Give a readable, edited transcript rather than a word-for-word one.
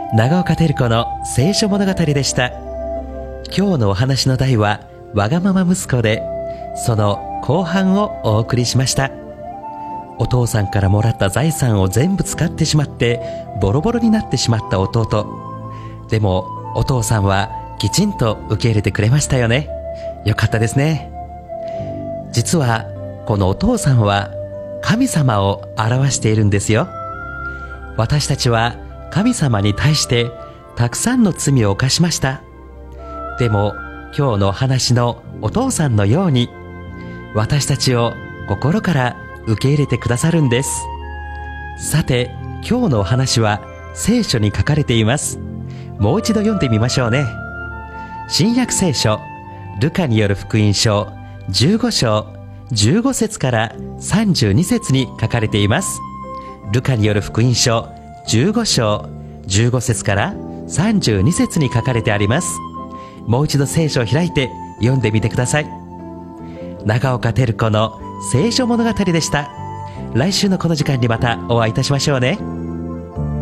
長岡照子の聖書物語でした。今日のお話の題はわがまま息子で、その後半をお送りしました。お父さんからもらった財産を全部使ってしまってボロボロになってしまった弟。でもお父さんはきちんと受け入れてくれましたよね。よかったですね。実はこのお父さんは神様を表しているんですよ。私たちは神様に対してたくさんの罪を犯しました。でも今日のお話のお父さんのように、私たちを心から受け入れてくださるんです。さて、今日のお話は聖書に書かれています。もう一度読んでみましょうね。新約聖書ルカによる福音書15章15節から32節に書かれています。ルカによる福音書15章15節から32節に書かれてあります。もう一度聖書を開いて読んでみてください。長岡照子の聖書物語でした。来週のこの時間にまたお会いいたしましょうね。